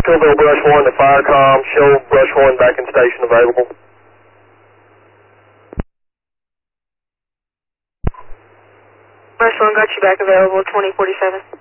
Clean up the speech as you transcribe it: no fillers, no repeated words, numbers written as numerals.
Pillville Brush 1 to Firecom, show Brush 1 back in station available. Brush 1 got you back available, 2047.